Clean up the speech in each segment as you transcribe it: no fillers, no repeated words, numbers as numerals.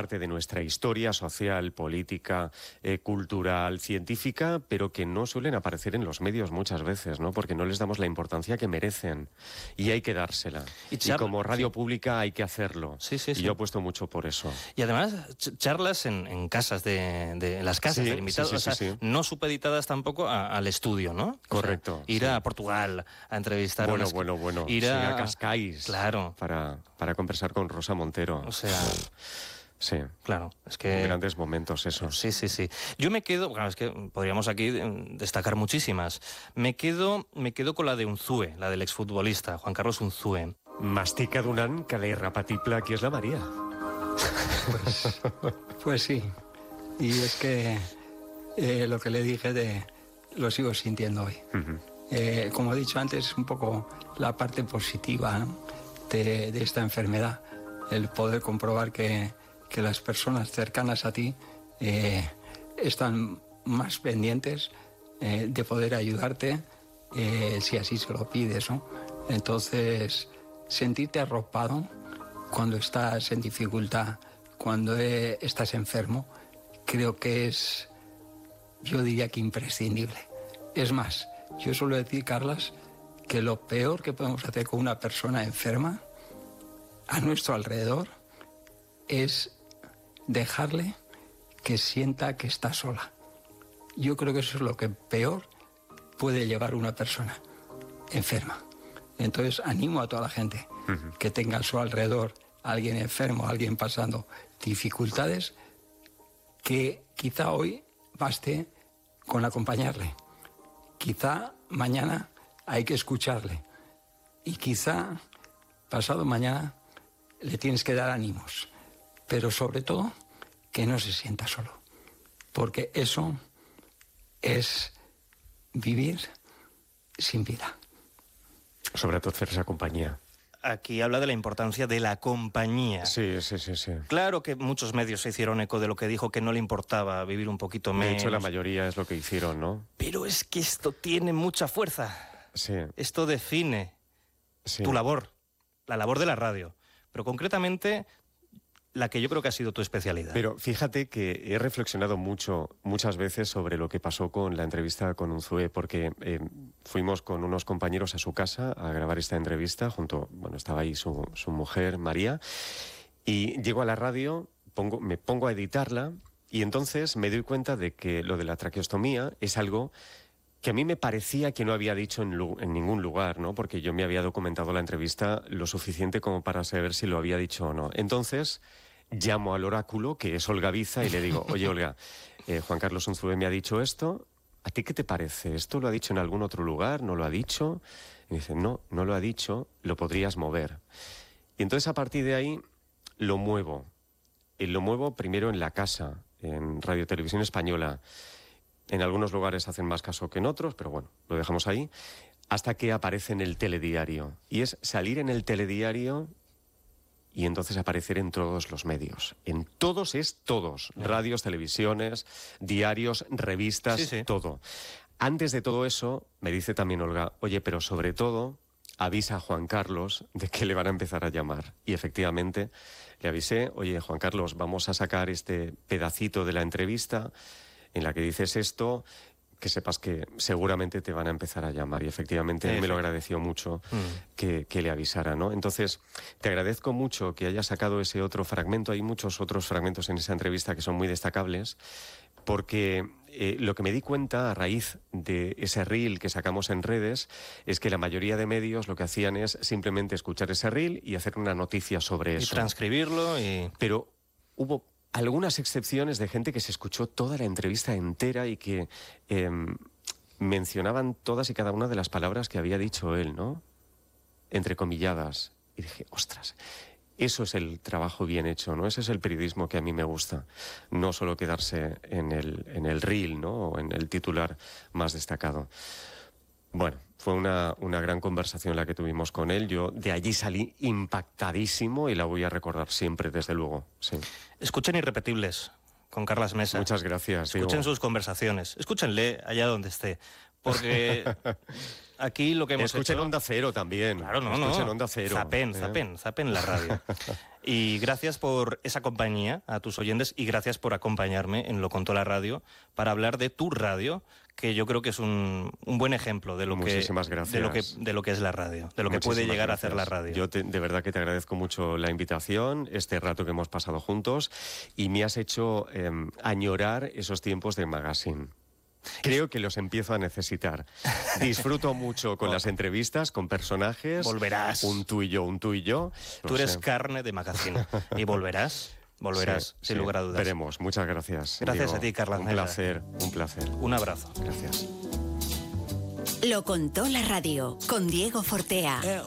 parte de nuestra historia social, política, cultural, científica, pero que no suelen aparecer en los medios muchas veces, ¿no? Porque no les damos la importancia que merecen y hay que dársela. Y como radio pública hay que hacerlo. Y yo apuesto mucho por eso. Y además, charlas en casas en las casas del invitado, no supeditadas tampoco al estudio, ¿no? Correcto. O sea, ir a Portugal a entrevistar Bueno. ir a Cascais. Claro. Para conversar con Rosa Montero. O sea... Sí, claro, es que... grandes momentos esos. Sí. Yo me quedo, es que podríamos aquí destacar muchísimas. Me quedo con la de Unzué, la del exfutbolista, Juan Carlos Unzué. Mastica donant que la irrepetible aquí es la María. Pues sí. Y es que lo que le dije lo sigo sintiendo hoy. Como he dicho antes, un poco la parte positiva, ¿no? de esta enfermedad. El poder comprobar que las personas cercanas a ti están más pendientes de poder ayudarte si así se lo pides, ¿no? Entonces, sentirte arropado cuando estás en dificultad, cuando estás enfermo, creo que es, yo diría que imprescindible. Es más, yo suelo decir, Carlas, que lo peor que podemos hacer con una persona enferma a nuestro alrededor es dejarle que sienta que está sola. Yo creo que eso es lo que peor puede llevar una persona enferma. Entonces animo a toda la gente que tenga a su alrededor a alguien enfermo, a alguien pasando dificultades, que quizá hoy baste con acompañarle. Quizá mañana hay que escucharle. Y quizá pasado mañana le tienes que dar ánimos. Pero sobre todo, que no se sienta solo. Porque eso es vivir sin vida. Sobre todo hacer esa compañía. Aquí habla de la importancia de la compañía. Sí. Claro que muchos medios se hicieron eco de lo que dijo, que no le importaba vivir un poquito menos. De hecho, la mayoría es lo que hicieron, ¿no? Pero es que esto tiene mucha fuerza. Sí. Esto define tu labor, la labor de la radio. Pero concretamente, la que yo creo que ha sido tu especialidad. Pero fíjate que he reflexionado muchas veces sobre lo que pasó con la entrevista con Unzué, porque fuimos con unos compañeros a su casa a grabar esta entrevista, estaba ahí su mujer, María, y llego a la radio, me pongo a editarla, y entonces me doy cuenta de que lo de la traqueostomía es algo que a mí me parecía que no había dicho en ningún lugar, ¿no? Porque yo me había documentado la entrevista lo suficiente como para saber si lo había dicho o no. Entonces llamo al oráculo, que es Olga Biza, y le digo, oye, Olga, Juan Carlos Unzué me ha dicho esto, ¿a ti qué te parece? ¿Esto lo ha dicho en algún otro lugar? ¿No lo ha dicho? Y me dice, no lo ha dicho, lo podrías mover. Y entonces a partir de ahí lo muevo. Y lo muevo primero en la casa, en Radio Televisión Española. En algunos lugares hacen más caso que en otros, pero bueno, lo dejamos ahí, hasta que aparece en el telediario. Y es salir en el telediario y entonces aparecer en todos los medios. En todos es todos. Radios, televisiones, diarios, revistas, todo. Antes de todo eso, me dice también Olga, oye, pero sobre todo, avisa a Juan Carlos de que le van a empezar a llamar. Y efectivamente, le avisé, oye, Juan Carlos, vamos a sacar este pedacito de la entrevista en la que dices esto, que sepas que seguramente te van a empezar a llamar. Y efectivamente él me lo agradeció mucho que le avisara, ¿no? Entonces, te agradezco mucho que hayas sacado ese otro fragmento. Hay muchos otros fragmentos en esa entrevista que son muy destacables, porque lo que me di cuenta a raíz de ese reel que sacamos en redes es que la mayoría de medios lo que hacían es simplemente escuchar ese reel y hacer una noticia sobre eso. Y transcribirlo y... Pero hubo algunas excepciones de gente que se escuchó toda la entrevista entera y que mencionaban todas y cada una de las palabras que había dicho él, ¿no? Entrecomilladas. Y dije, ostras, eso es el trabajo bien hecho, ¿no? Ese es el periodismo que a mí me gusta. No solo quedarse en el reel, ¿no? O en el titular más destacado. Bueno, fue una gran conversación la que tuvimos con él. Yo de allí salí impactadísimo y la voy a recordar siempre, desde luego. Sí. Escuchen Irrepetibles con Carlas Mesa. Muchas gracias. Escuchen sus conversaciones. Escúchenle allá donde esté. porque aquí lo que hemos Escuchen hecho... Onda Cero también. Claro, no. Escuchen Onda Cero. Zapen la radio. Y gracias por esa compañía a tus oyentes y gracias por acompañarme en Lo Contó la Radio para hablar de tu radio, que yo creo que es un buen ejemplo de lo Muchísimas gracias. de lo que es la radio, de lo que puede llegar a hacer la radio. Yo de verdad que te agradezco mucho la invitación, este rato que hemos pasado juntos, y me has hecho añorar esos tiempos de magazine. Creo que los empiezo a necesitar. Disfruto mucho con las entrevistas, con personajes. Volverás. Un tú y yo. Tú eres carne de magazine y volverás. Sin lugar a dudas. Veremos. Muchas gracias. Gracias Diego. a ti, Carla. Un placer. Un abrazo. Gracias. Lo Contó la Radio, con Diego Fortea. L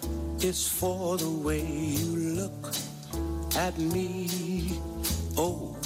is for the way you look at me. O